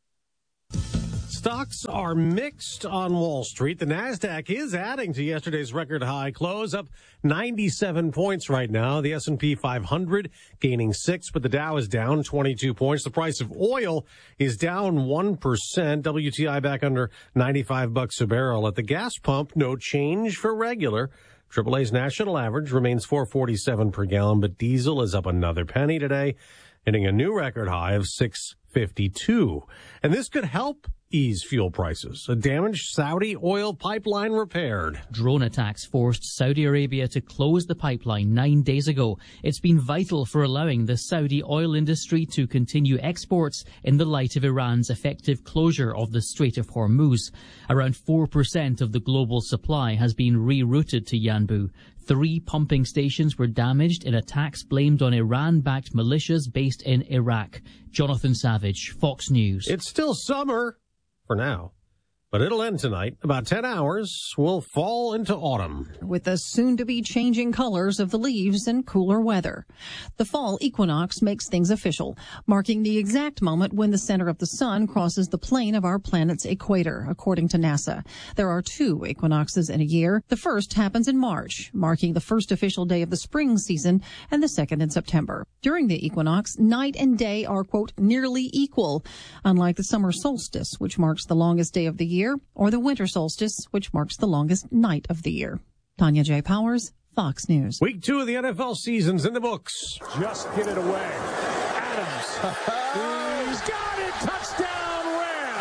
Stocks are mixed on Wall Street. The Nasdaq is adding to yesterday's record high close, up ninety-seven points right now. The S and P five hundred gaining six, but the Dow is down twenty-two points. The price of oil is down one percent. W T I back under ninety-five bucks a barrel. At the gas pump, no change for regular. triple A's national average remains four forty-seven per gallon, but diesel is up another penny today, hitting a new record high of six fifty-two. And this could help ease fuel prices. A damaged Saudi oil pipeline repaired. Drone attacks forced Saudi Arabia to close the pipeline nine days ago. It's been vital for allowing the Saudi oil industry to continue exports in the light of Iran's effective closure of the Strait of Hormuz. Around four percent of the global supply has been rerouted to Yanbu. Three pumping stations were damaged in attacks blamed on Iran-backed militias based in Iraq. Jonathan Savage, Fox News. It's still summer for now, but it'll end tonight. About ten hours will fall into autumn, with the soon-to-be changing colors of the leaves and cooler weather. The fall equinox makes things official, marking the exact moment when the center of the sun crosses the plane of our planet's equator, according to NASA. There are two equinoxes in a year. The first happens in March, marking the first official day of the spring season, and the second in September. During the equinox, night and day are, quote, nearly equal, unlike the summer solstice, which marks the longest day of the year, or the winter solstice, which marks the longest night of the year. Tanya J. Powers, Fox News. Week two of the N F L season's in the books. Just get it away. Adams. He's got it. Touchdown, Rams.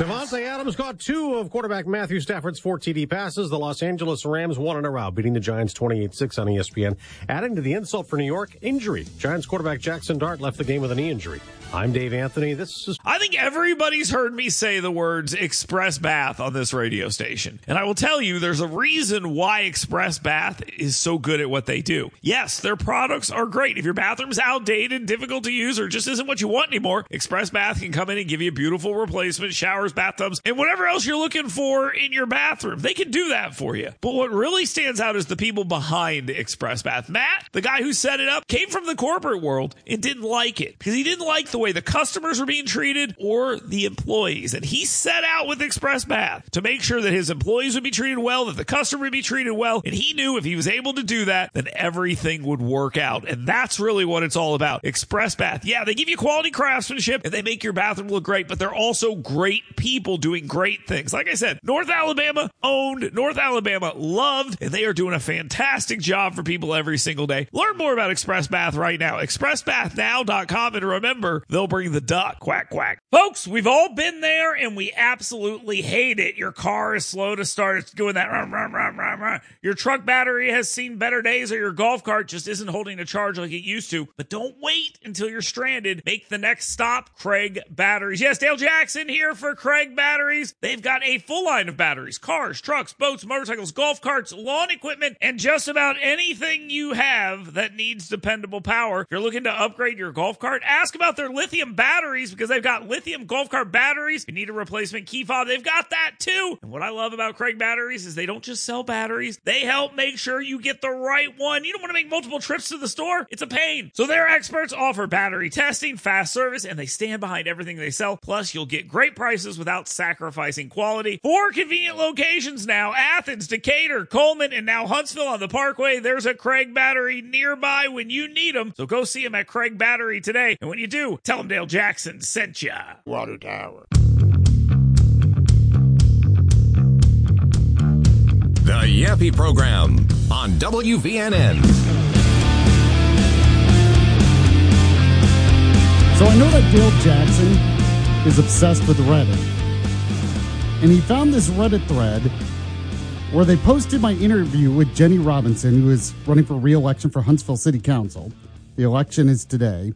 Devontae Adams caught two of quarterback Matthew Stafford's four T D passes. The Los Angeles Rams won in a row, beating the Giants twenty-eight six on E S P N. Adding to the insult for New York, injury. Giants quarterback Jackson Dart left the game with a knee injury. I'm Dave Anthony. This is... I think everybody's heard me say the words Express Bath on this radio station. And I will tell you, there's a reason why Express Bath is so good at what they do. Yes, their products are great. If your bathroom's outdated, difficult to use, or just isn't what you want anymore, Express Bath can come in and give you a beautiful replacement, showers, bathtubs, and whatever else you're looking for in your bathroom. They can do that for you. But what really stands out is the people behind Express Bath. Matt, the guy who set it up, came from the corporate world and didn't like it because he didn't like the way the customers were being treated or the employees. And he set out with Express Bath to make sure that his employees would be treated well, that the customer would be treated well. And he knew if he was able to do that, then everything would work out. And that's really what it's all about. Express Bath. Yeah, they give you quality craftsmanship and they make your bathroom look great, but they're also great people doing great things. Like I said, North Alabama owned, North Alabama loved, and they are doing a fantastic job for people every single day. Learn more about Express Bath right now. express bath now dot com, and remember, they'll bring the duck. Quack, quack. Folks, we've all been there, and we absolutely hate it. Your car is slow to start. It's doing that. Rum, rum, rum, rum, rum. Your truck battery has seen better days, or your golf cart just isn't holding a charge like it used to. But don't wait until you're stranded. Make the next stop, Craig Batteries. Yes, Dale Jackson here for Craig Batteries. They've got a full line of batteries, cars, trucks, boats, motorcycles, golf carts, lawn equipment, and just about anything you have that needs dependable power. If you're looking to upgrade your golf cart, ask about their lithium batteries because they've got lithium golf cart batteries. If you need a replacement key fob, they've got that too. And what I love about Craig Batteries is they don't just sell batteries. They help make sure you get the right one. You don't want to make multiple trips to the store. It's a pain. So their experts offer battery testing, fast service, and they stand behind everything they sell. Plus, you'll get great prices without sacrificing quality. Four convenient locations now: Athens, Decatur, Coleman, and now Huntsville on the Parkway. There's a Craig Battery nearby when you need them. So go see them at Craig Battery today. And when you do, tell them Dale Jackson sent ya. Water Tower. The Yappy Program on W V N N. So I know that Dale Jackson is obsessed with Reddit. And he found this Reddit thread where they posted my interview with Jenny Robinson, who is running for re-election for Huntsville City Council. The election is today.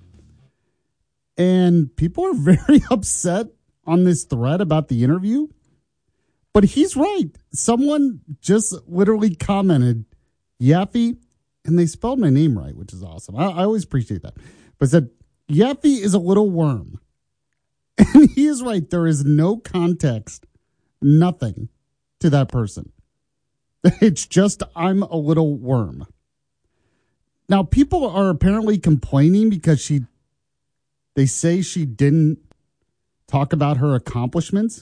And people are very upset on this thread about the interview. But he's right. Someone just literally commented, Yaffee, and they spelled my name right, which is awesome. I, I always appreciate that. But said, Yaffee is a little worm. And he is right. There is no context, nothing to that person. It's just, I'm a little worm. Now, people are apparently complaining because she, they say she didn't talk about her accomplishments.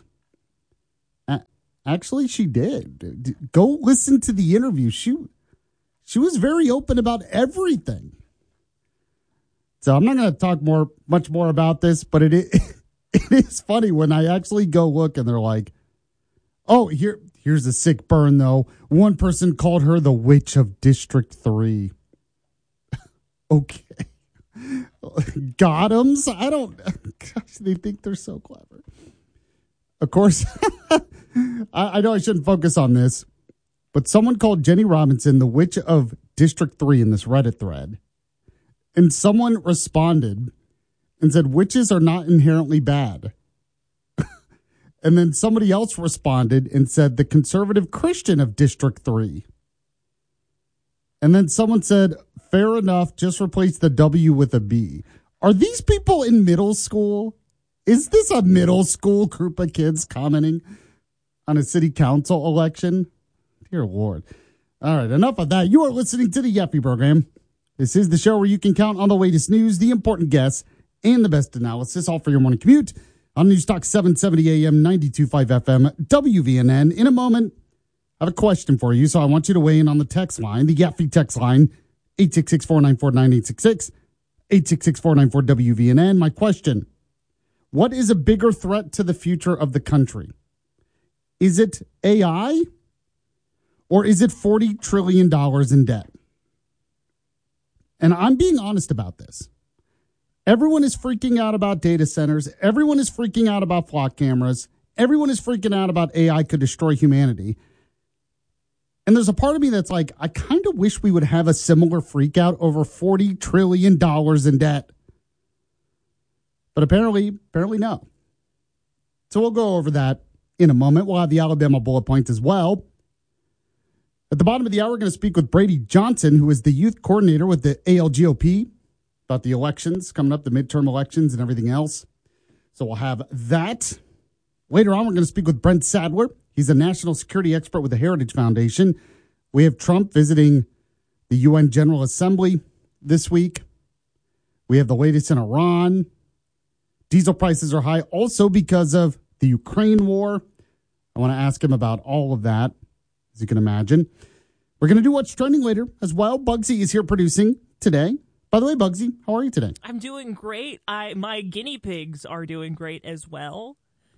Actually, she did. Go listen to the interview. She, she was very open about everything. So I'm not going to talk more, much more about this, but it is, it is funny when I actually go look and they're like, oh, here, here's a sick burn, though. One person called her the witch of District three. Okay. Gotham's? I don't, gosh, they think they're so clever. Of course, I, I know I shouldn't focus on this, but someone called Jenny Robinson the witch of District three in this Reddit thread. And someone responded and said, witches are not inherently bad. And then somebody else responded and said, the conservative Christian of District three. And then someone said, fair enough, just replace the W with a B. Are these people in middle school? Is this a middle school group of kids commenting on a city council election? Dear Lord. All right, enough of that. You are listening to the Yappy Program. This is the show where you can count on the latest news, the important guests, and the best analysis, all for your morning commute on News Talk seven seventy A M, ninety-two point five F M, W V N N. In a moment, I have a question for you, so I want you to weigh in on the text line, the Yappy text line, eight six six, four nine four, nine eight six six, eight six six, four nine four, W V N N. My question, what is a bigger threat to the future of the country? Is it A I or is it forty trillion dollars in debt? And I'm being honest about this. Everyone is freaking out about data centers. Everyone is freaking out about flock cameras. everyone is freaking out about A I could destroy humanity. And there's a part of me that's like, I kind of wish we would have a similar freak out over forty trillion dollars in debt. But apparently, apparently no. So we'll go over that in a moment. We'll have the Alabama bullet points as well. At the bottom of the hour, we're going to speak with Brady Johnson, who is the youth coordinator with the A L G O P, about the elections coming up, the midterm elections and everything else. So we'll have that. Later on, we're going to speak with Brent Sadler. He's a national security expert with the Heritage Foundation. We have Trump visiting the U N General Assembly this week. We have the latest in Iran. Diesel prices are high also because of the Ukraine war. I want to ask him about all of that, as you can imagine. We're going to do What's Trending later as well. Bugsy is here producing today. By the way, Bugsy, how are you today? I'm doing great. I My guinea pigs are doing great as well.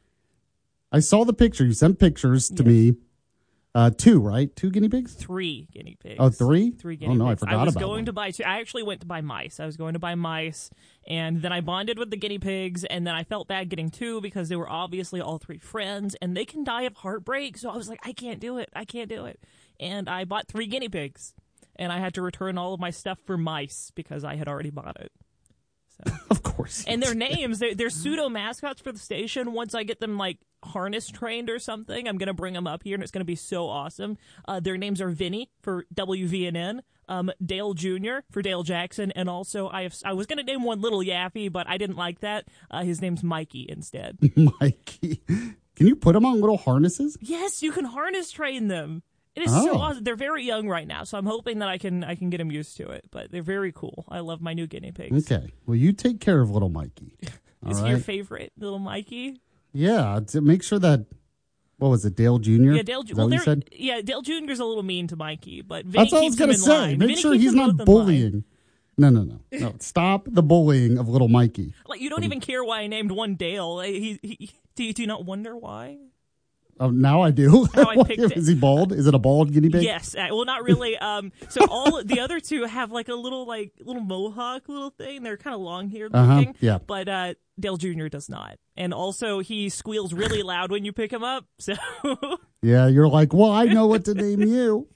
I saw the picture. You sent pictures to Yes. me. Uh, two, right? Two guinea pigs? Three guinea pigs. Oh, three? Three guinea Oh, no, pigs. I forgot I was about going one. to buy two. I actually went to buy mice. I was going to buy mice, and then I bonded with the guinea pigs, and then I felt bad getting two because they were obviously all three friends, and they can die of heartbreak. So I was like, I can't do it. I can't do it. And I bought three guinea pigs, and I had to return all of my stuff for mice because I had already bought it. So. Of course. And their names, they're, they're pseudo mascots for the station. Once I get them like harness trained or something, I'm going to bring them up here and it's going to be so awesome. Uh, their names are Vinny for W V N N, um, Dale Junior for Dale Jackson, and also I have I was going to name one Little Yaffy, but I didn't like that. Uh, his name's Mikey instead. Mikey. Can you put them on little harnesses? Yes, you can harness train them. It is Oh. so awesome. They're very young right now, so I'm hoping that I can I can get them used to it. But they're very cool. I love my new guinea pigs. Okay. Well, you take care of little Mikey. All Is right? he your favorite, little Mikey? Yeah. To make sure that, what was it, Dale Junior? Yeah, Dale. Is that Well, what you they're- said? yeah, Dale Junior's a little mean to Mikey, but Vinny That's what I was keeps him going to in say. line. Make Vinny sure keeps he's them not both in line. bullying. No, no, no. No. Stop the bullying of little Mikey. Like you don't even care why I named one Dale. He, he, do you do you not wonder why? Oh, now I do. How I picked it. Is he bald? Is it a bald guinea pig? Yes. Uh, well, not really. Um. So all the other two have like a little like little mohawk little thing. They're kind of long haired Uh-huh, looking. yeah. But uh, Dale Junior does not, and also he squeals really loud when you pick him up. So. Yeah, you're like, well, I know what to name you.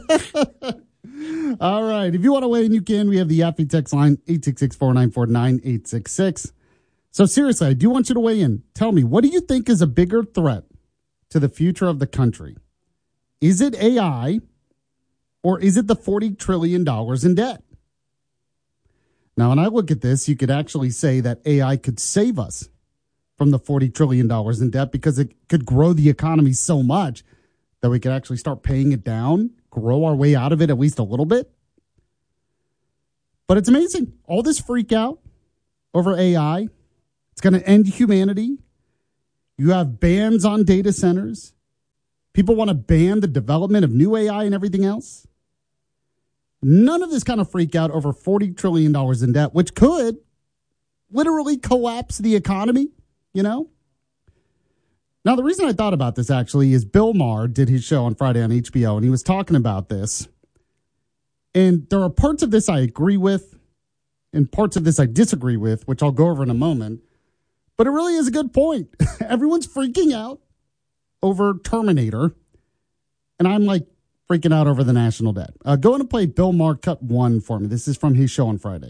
All right. If you want to weigh in, you can. We have the Yaffy text line, eight six six, four nine four, nine eight six six. So seriously, I do want you to weigh in. Tell me, what do you think is a bigger threat to the future of the country? Is it A I or is it the forty trillion dollars in debt? Now, when I look at this, you could actually say that A I could save us from the forty trillion dollars in debt because it could grow the economy so much that we could actually start paying it down, grow our way out of it at least a little bit. But it's amazing. All this freak out over A I, it's going to end humanity. You have bans on data centers. People want to ban the development of new A I and everything else. None of this kind of freak out over forty trillion dollars in debt, which could literally collapse the economy, you know? Now, the reason I thought about this actually is Bill Maher did his show on Friday on H B O, and he was talking about this. And there are parts of this I agree with and parts of this I disagree with, which I'll go over in a moment. But it really is a good point. Everyone's freaking out over Terminator, and I'm like freaking out over the national debt. Uh, go in and play Bill Maher cut one for me. This is from his show on Friday.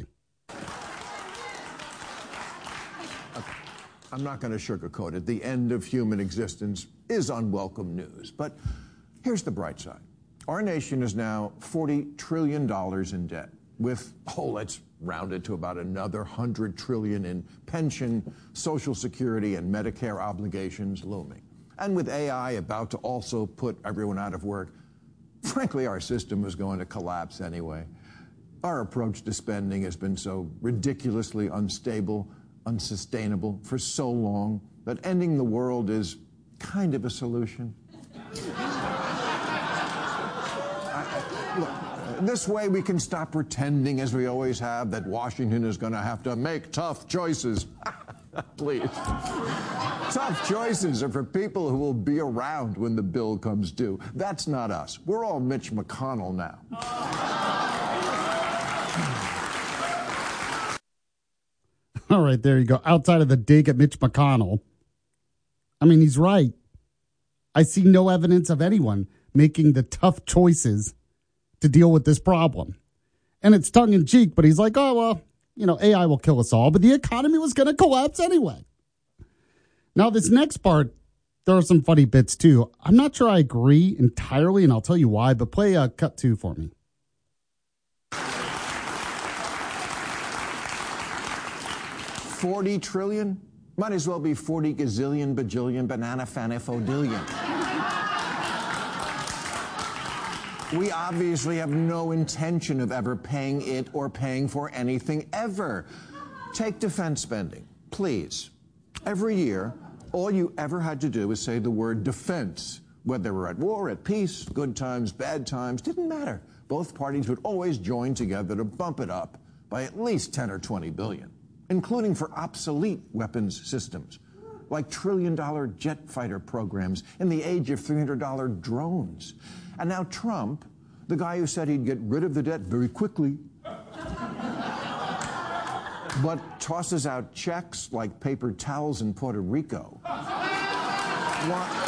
I'm not going to sugarcoat it. The end of human existence is unwelcome news. But here's the bright side. Our nation is now forty trillion dollars in debt with, oh, let's round it to about another one hundred trillion dollars in pension, Social Security, and Medicare obligations looming. And with A I about to also put everyone out of work, frankly, our system is going to collapse anyway. Our approach to spending has been so ridiculously unstable, unsustainable for so long that ending the world is kind of a solution. I, I, look, this way we can stop pretending, as we always have, that Washington is going to have to make tough choices. Please. Tough choices are for people who will be around when the bill comes due. That's not us. We're all Mitch McConnell now. All right, there you go. Outside of the dig at Mitch McConnell, I mean, he's right. I see no evidence of anyone making the tough choices to deal with this problem. And it's tongue in cheek, but he's like, oh, well, you know, A I will kill us all, but the economy was going to collapse anyway. Now, this next part, there are some funny bits too. I'm not sure I agree entirely, and I'll tell you why, but play uh, cut two for me. forty trillion? Might as well be forty gazillion, bajillion, banana, fanifodillion. We obviously have no intention of ever paying it or paying for anything ever. Take defense spending, please. Every year, all you ever had to do was say the word defense. Whether we're at war, at peace, good times, bad times, didn't matter. Both parties would always join together to bump it up by at least ten or twenty billion, including for obsolete weapons systems, like trillion-dollar jet fighter programs in the age of three hundred dollar drones. And now Trump, the guy who said he'd get rid of the debt very quickly, but tosses out checks like paper towels in Puerto Rico. Why?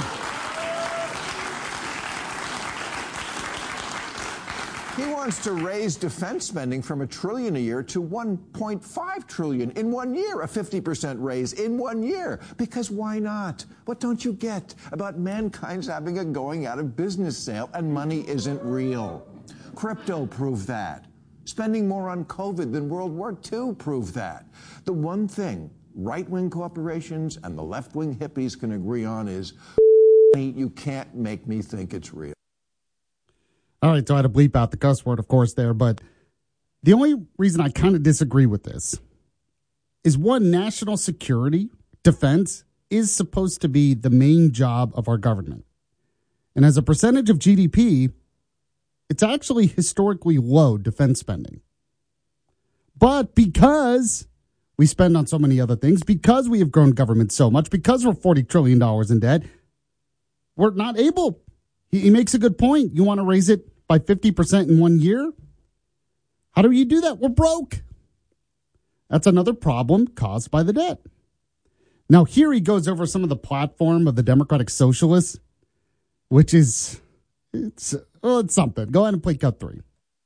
He wants to raise defense spending from a trillion a year to one point five trillion in one year, a fifty percent raise in one year. Because why not? What don't you get about mankind's having a going out of business sale and money isn't real? Crypto proved that. Spending more on COVID than World War Two proved that. The one thing right-wing corporations and the left-wing hippies can agree on is you can't make me think it's real. All right, so I had to bleep out the cuss word, of course, there. But the only reason I kind of disagree with this is, one, national security, defense, is supposed to be the main job of our government. And as a percentage of G D P, it's actually historically low defense spending. But because we spend on so many other things, because we have grown government so much, because we're forty trillion dollars in debt, we're not able. He, he makes a good point. You want to raise it by fifty percent in one year? How do you do that? We're broke. That's another problem caused by the debt. Now, here he goes over some of the platform of the Democratic Socialists, which is, it's, well, it's something. Go ahead and play cut three.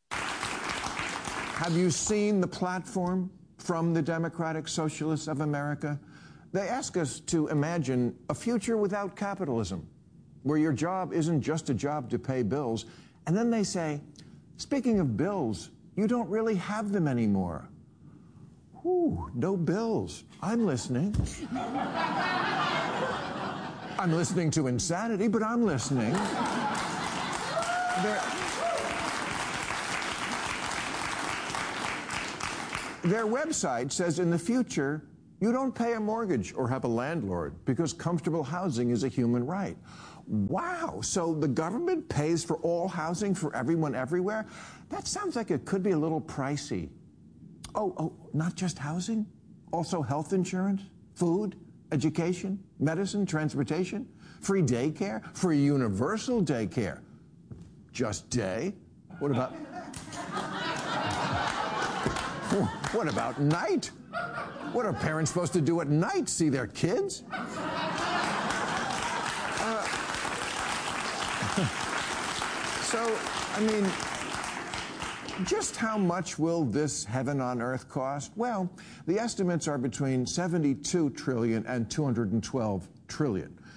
Have you seen the platform from the Democratic Socialists of America? They ask us to imagine a future without capitalism, where your job isn't just a job to pay bills. And then they say, speaking of bills, you don't really have them anymore. Whew, no bills. I'm listening. I'm listening to insanity, but I'm listening. Their, their website says in the future, you don't pay a mortgage or have a landlord because comfortable housing is a human right. Wow, so the government pays for all housing for everyone everywhere? That sounds like it could be a little pricey. Oh, oh, not just housing? Also health insurance, food, education, medicine, transportation, free daycare, free universal daycare. Just day? What about... What about night? What are parents supposed to do at night? See their kids? Uh, so, I mean, just how much will this heaven on earth cost? Well, the estimates are between seventy-two trillion and two hundred twelve trillion.